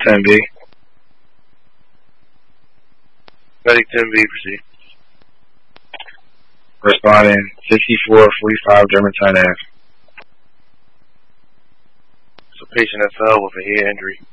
10B. Medic 10B, proceed. Responding 6445 Germantown Ave. So patient that fell with a head injury.